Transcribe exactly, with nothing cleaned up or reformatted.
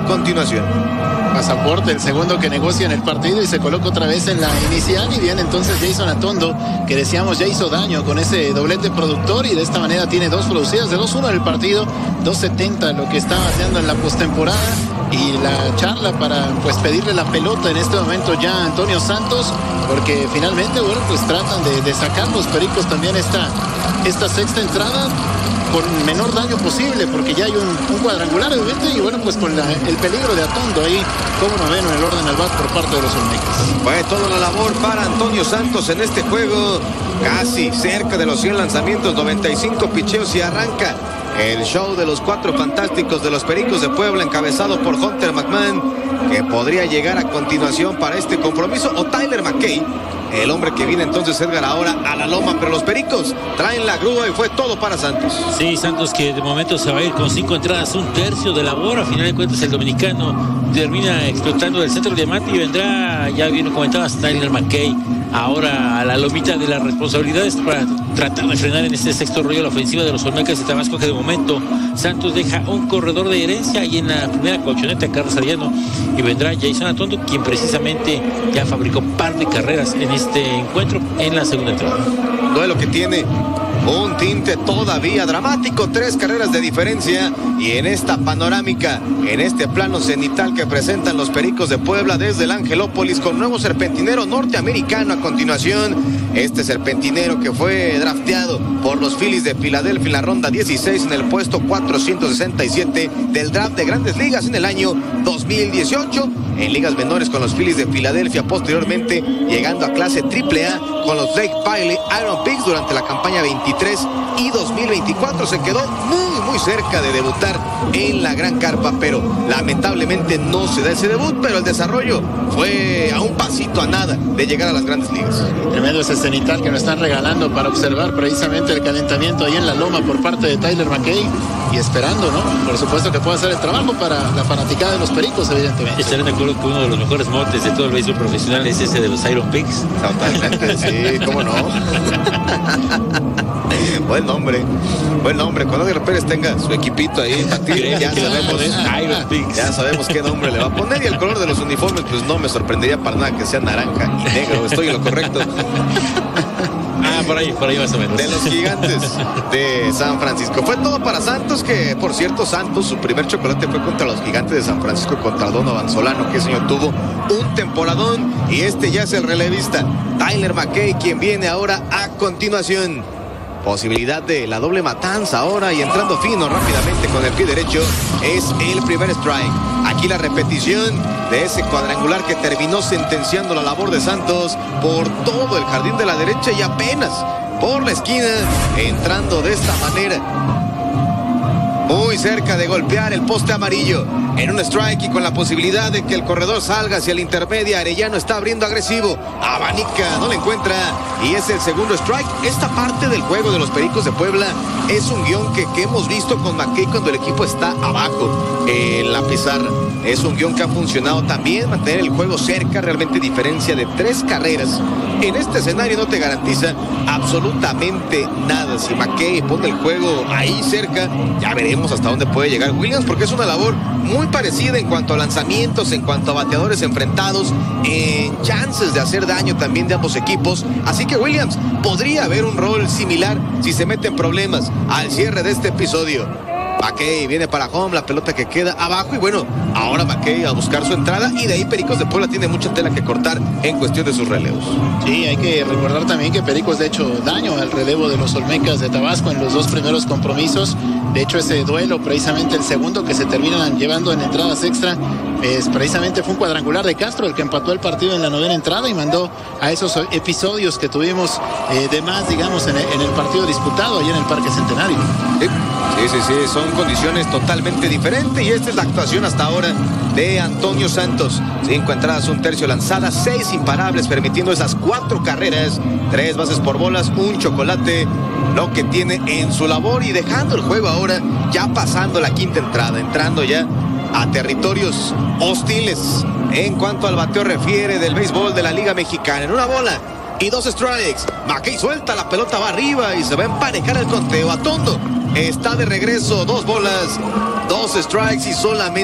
continuación. Pasaporte, el segundo que negocia en el partido y se coloca otra vez en la inicial. Y viene entonces Jason Atondo, que decíamos ya hizo daño con ese doblete productor y de esta manera tiene dos producidas de dos uno en el partido, dos setenta lo que está bateando en la postemporada. Y la charla para pues pedirle la pelota en este momento ya a Antonio Santos, porque finalmente, bueno, pues tratan de, de sacar los Pericos también esta, esta sexta entrada con menor daño posible, porque ya hay un, un cuadrangular obviamente, y bueno, pues con la, el peligro de Atondo ahí como noveno en el orden al bat por parte de los Olmecas. Fue toda la labor para Antonio Santos en este juego, casi cerca de los cien lanzamientos, noventa y cinco picheos, y arranca el show de los cuatro fantásticos de los Pericos de Puebla, encabezado por Hunter McMahon, que podría llegar a continuación para este compromiso, o Tyler McKay, el hombre que viene entonces, Edgar, ahora a la loma. Pero los Pericos traen la grúa y fue todo para Santos. Sí, Santos, que de momento se va a ir con cinco entradas, un tercio de labor. A final de cuentas el dominicano termina explotando del centro de diamante y vendrá, ya bien lo comentabas, Tyler McKay ahora a la lomita de las responsabilidades para tratar de frenar en este sexto rollo la ofensiva de los Olmecas de Tabasco, que de momento Santos deja un corredor de herencia y en la primera colchoneta Carlos Arellano, y vendrá Jason Atondo, quien precisamente ya fabricó par de carreras en este encuentro en la segunda entrada. Duelo que tiene un tinte todavía dramático, tres carreras de diferencia, y en esta panorámica, en este plano cenital que presentan los Pericos de Puebla desde el Angelópolis, con nuevo serpentinero norteamericano a continuación. Este serpentinero que fue drafteado por los Phillies de Filadelfia en la ronda dieciséis, en el puesto cuatrocientos sesenta y siete del draft de Grandes Ligas en el año dos mil dieciocho, en ligas menores con los Phillies de Filadelfia, posteriormente llegando a clase triple A con los Lake Piley Iron Pigs durante la campaña veintitrés y dos mil veinticuatro. Se quedó muy muy cerca de debutar en la Gran Carpa, pero lamentablemente no se da ese debut, pero el desarrollo fue a un pasito a nada de llegar a las Grandes Ligas. Tremendo ese cenital que nos están regalando para observar precisamente el calentamiento ahí en la loma por parte de Tyler McKay, y esperando, ¿no? Por supuesto que pueda hacer el trabajo para la fanaticada de los Pericos, evidentemente. Estarán de acuerdo que uno de los mejores motes de todo el béisbol profesional es ese de los Iron Pigs. Totalmente, sí, cómo no. Buen nombre, buen nombre. Cuando Edgar Pérez tenga su equipito ahí, batir, ya sabemos, Iron Pigs. ya sabemos qué nombre le va a poner. Y el color de los uniformes, pues no me sorprendería para nada que sea naranja y negro. Estoy en lo correcto. Ah, por ahí, por ahí más o menos. De los Gigantes de San Francisco. Fue todo para Santos, que por cierto, Santos, su primer chocolate fue contra los Gigantes de San Francisco, contra Donovan Solano, que señor tuvo un temporadón, y este ya es el relevista Tyler McKay, quien viene ahora a continuación. Posibilidad de la doble matanza ahora, y entrando fino rápidamente con el pie derecho, es el primer strike. Aquí la repetición de ese cuadrangular que terminó sentenciando la labor de Santos por todo el jardín de la derecha, y apenas por la esquina, entrando de esta manera, muy cerca de golpear el poste amarillo, en un strike, y con la posibilidad de que el corredor salga hacia la intermedia. Arellano está abriendo agresivo, abanica, no le encuentra, y es el segundo strike. Esta parte del juego de los Pericos de Puebla es un guión que, que hemos visto con McKay cuando el equipo está abajo en la pizarra. Es un guión que ha funcionado también, mantener el juego cerca, realmente diferencia de tres carreras. En este escenario no te garantiza absolutamente nada. Si McKay pone el juego ahí cerca, ya veremos hasta dónde puede llegar Williams, porque es una labor muy parecida en cuanto a lanzamientos, en cuanto a bateadores enfrentados, en chances de hacer daño también de ambos equipos. Así que Williams podría haber un rol similar si se meten problemas al cierre de este episodio. McKay viene para home, la pelota que queda abajo, y bueno, ahora McKay a buscar su entrada, y de ahí Pericos de Puebla tiene mucha tela que cortar en cuestión de sus relevos. Sí, hay que recordar también que Pericos de hecho daño al relevo de los Olmecas de Tabasco en los dos primeros compromisos. De hecho, ese duelo, precisamente el segundo que se terminan llevando en entradas extra, es precisamente fue un cuadrangular de Castro el que empató el partido en la novena entrada y mandó a esos episodios que tuvimos eh, de más, digamos, en el, en el partido disputado allá en el Parque Centenario. Sí, sí, sí, sí, son condiciones totalmente diferentes, y esta es la actuación hasta ahora de Antonio Santos. Cinco entradas, un tercio lanzadas, seis imparables, permitiendo esas cuatro carreras, tres bases por bolas, un chocolate, lo que tiene en su labor, y dejando el juego ahora, ya pasando la quinta entrada, entrando ya a territorios hostiles en cuanto al bateo refiere del béisbol de la Liga Mexicana. En una bola y dos strikes, McKay suelta, la pelota va arriba y se va a emparejar el conteo. Atondo está de regreso, dos bolas, dos strikes y solamente